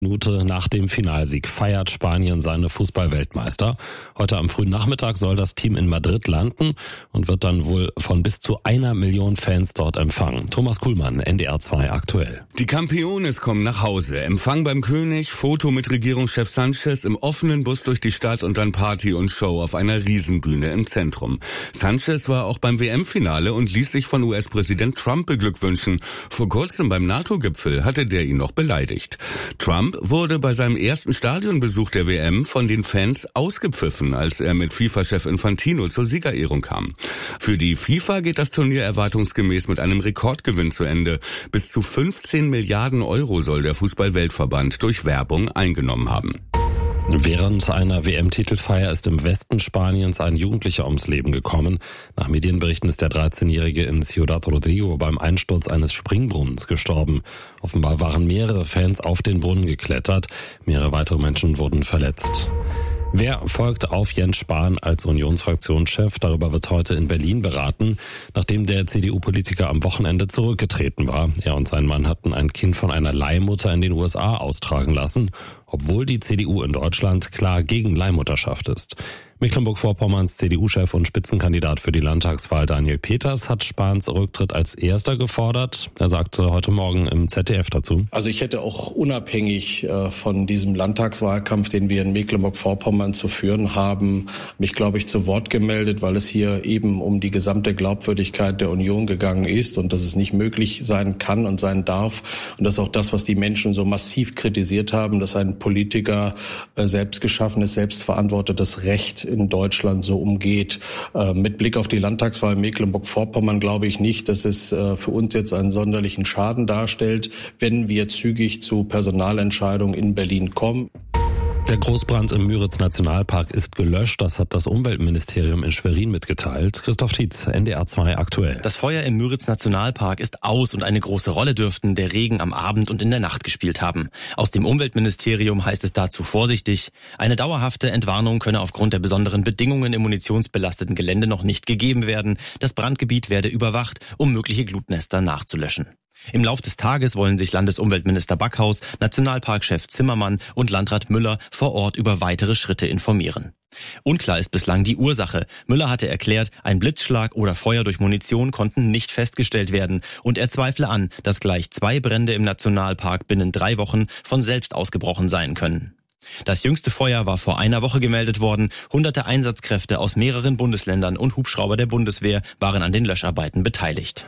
Minute nach dem Finalsieg feiert Spanien seine Fußball-Weltmeister. Heute am frühen Nachmittag soll das Team in Madrid landen und wird dann wohl von bis zu 1 Million Fans dort empfangen. Thomas Kuhlmann, NDR 2 aktuell. Die Campeones kommen nach Hause. Empfang beim König, Foto mit Regierungschef Sánchez im offenen Bus durch die Stadt und dann Party und Show auf einer Riesenbühne im Zentrum. Sánchez war auch beim WM-Finale und ließ sich von US-Präsident Trump beglückwünschen. Vor kurzem beim NATO-Gipfel hatte der ihn noch beleidigt. Trump wurde bei seinem ersten Stadionbesuch der WM von den Fans ausgepfiffen, als er mit FIFA-Chef Infantino zur Siegerehrung kam. Für die FIFA geht das Turnier erwartungsgemäß mit einem Rekordgewinn zu Ende. Bis zu 15 Milliarden Euro soll der Fußball-Weltverband durch Werbung eingenommen haben. Während einer WM-Titelfeier ist im Westen Spaniens ein Jugendlicher ums Leben gekommen. Nach Medienberichten ist der 13-Jährige in Ciudad Rodrigo beim Einsturz eines Springbrunnens gestorben. Offenbar waren mehrere Fans auf den Brunnen geklettert. Mehrere weitere Menschen wurden verletzt. Wer folgt auf Jens Spahn als Unionsfraktionschef? Darüber wird heute in Berlin beraten, nachdem der CDU-Politiker am Wochenende zurückgetreten war. Er und sein Mann hatten ein Kind von einer Leihmutter in den USA austragen lassen, obwohl die CDU in Deutschland klar gegen Leihmutterschaft ist. Mecklenburg-Vorpommerns CDU-Chef und Spitzenkandidat für die Landtagswahl Daniel Peters hat Spahns Rücktritt als erster gefordert. Er sagte heute Morgen im ZDF dazu: Also ich hätte auch unabhängig von diesem Landtagswahlkampf, den wir in Mecklenburg-Vorpommern zu führen haben, mich, glaube ich, zu Wort gemeldet, weil es hier eben um die gesamte Glaubwürdigkeit der Union gegangen ist und dass es nicht möglich sein kann und sein darf. Und das ist auch das, was die Menschen so massiv kritisiert haben, dass ein Politiker selbstgeschaffenes, selbstverantwortetes Recht in Deutschland so umgeht. Mit Blick auf die Landtagswahl Mecklenburg-Vorpommern glaube ich nicht, dass es für uns jetzt einen sonderlichen Schaden darstellt, wenn wir zügig zu Personalentscheidungen in Berlin kommen. Der Großbrand im Müritz-Nationalpark ist gelöscht, das hat das Umweltministerium in Schwerin mitgeteilt. Christoph Tietz, NDR 2 aktuell. Das Feuer im Müritz-Nationalpark ist aus und eine große Rolle dürften der Regen am Abend und in der Nacht gespielt haben. Aus dem Umweltministerium heißt es dazu vorsichtig: Eine dauerhafte Entwarnung könne aufgrund der besonderen Bedingungen im munitionsbelasteten Gelände noch nicht gegeben werden. Das Brandgebiet werde überwacht, um mögliche Glutnester nachzulöschen. Im Lauf des Tages wollen sich Landesumweltminister Backhaus, Nationalparkchef Zimmermann und Landrat Müller vor Ort über weitere Schritte informieren. Unklar ist bislang die Ursache. Müller hatte erklärt, ein Blitzschlag oder Feuer durch Munition konnten nicht festgestellt werden und er zweifle an, dass gleich 2 Brände im Nationalpark binnen 3 Wochen von selbst ausgebrochen sein können. Das jüngste Feuer war vor einer Woche gemeldet worden. Hunderte Einsatzkräfte aus mehreren Bundesländern und Hubschrauber der Bundeswehr waren an den Löscharbeiten beteiligt.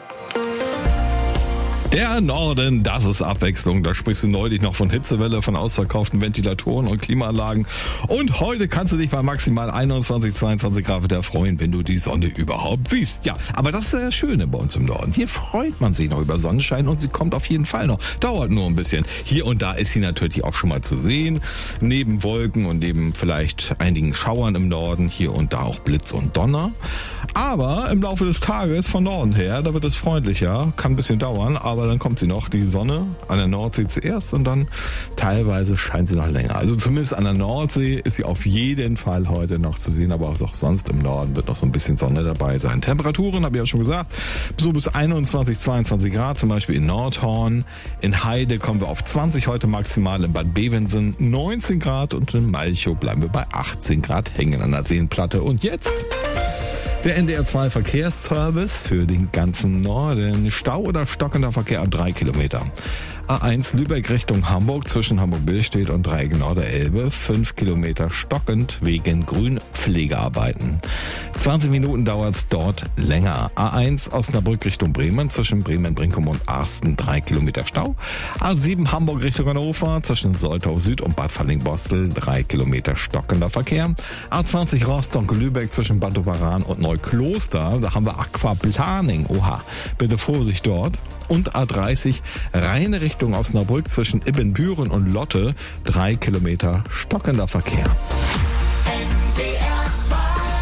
Der Norden, das ist Abwechslung. Da sprichst du neulich noch von Hitzewelle, von ausverkauften Ventilatoren und Klimaanlagen. Und heute kannst du dich bei maximal 21, 22 Grad wieder freuen, wenn du die Sonne überhaupt siehst. Ja, aber das ist das Schöne bei uns im Norden. Hier freut man sich noch über Sonnenschein und sie kommt auf jeden Fall noch. Dauert nur ein bisschen. Hier und da ist sie natürlich auch schon mal zu sehen. Neben Wolken und neben vielleicht einigen Schauern im Norden, hier und da auch Blitz und Donner. Aber im Laufe des Tages von Norden her, da wird es freundlicher, kann ein bisschen dauern, aber dann kommt sie noch, die Sonne an der Nordsee zuerst und dann teilweise scheint sie noch länger. Also zumindest an der Nordsee ist sie auf jeden Fall heute noch zu sehen, aber auch sonst im Norden wird noch so ein bisschen Sonne dabei sein. Temperaturen, habe ich ja schon gesagt, so bis 21, 22 Grad, zum Beispiel in Nordhorn. In Heide kommen wir auf 20 heute maximal, in Bad Bevensen 19 Grad und in Malchow bleiben wir bei 18 Grad hängen an der Seenplatte. Und jetzt der NDR 2 Verkehrsservice für den ganzen Norden. Stau oder stockender Verkehr ab 3 Kilometer. A1 Lübeck Richtung Hamburg zwischen Hamburg-Billstedt und Dreieck Norderelbe. 5 Kilometer stockend wegen Grünpflegearbeiten. 20 Minuten dauert es dort länger. A1 Osnabrück Richtung Bremen zwischen Bremen-Brinkum und Arsten 3 Kilometer Stau. A7 Hamburg Richtung Hannover zwischen Soltau Süd und Bad Falling-Bostel 3 Kilometer stockender Verkehr. A20 Rostock-Lübeck zwischen Bad Doberan und Neukloster. Da haben wir Aquaplaning. Oha, bitte Vorsicht dort. Und A30 Rheine Richtung Osnabrück zwischen Ibbenbüren und Lotte 3 Kilometer stockender Verkehr.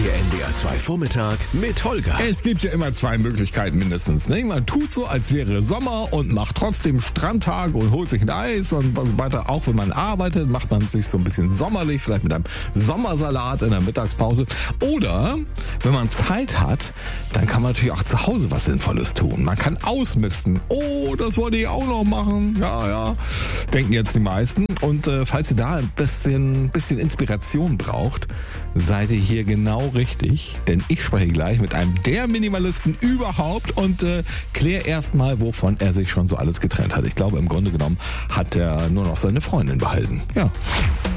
Der NDR 2 Vormittag mit Holger. Es gibt ja immer zwei Möglichkeiten mindestens. Ne? Man tut so, als wäre Sommer und macht trotzdem Strandtag und holt sich ein Eis und so weiter. Auch wenn man arbeitet, macht man sich so ein bisschen sommerlich, vielleicht mit einem Sommersalat in der Mittagspause. Oder, wenn man Zeit hat, dann kann man natürlich auch zu Hause was Sinnvolles tun. Man kann ausmisten. Oh, das wollte ich auch noch machen. Ja, denken jetzt die meisten. Und falls ihr da ein bisschen Inspiration braucht, seid ihr hier genau richtig. Denn ich spreche gleich mit einem der Minimalisten überhaupt und kläre erstmal, wovon er sich schon so alles getrennt hat. Ich glaube, im Grunde genommen hat er nur noch seine Freundin behalten. Ja.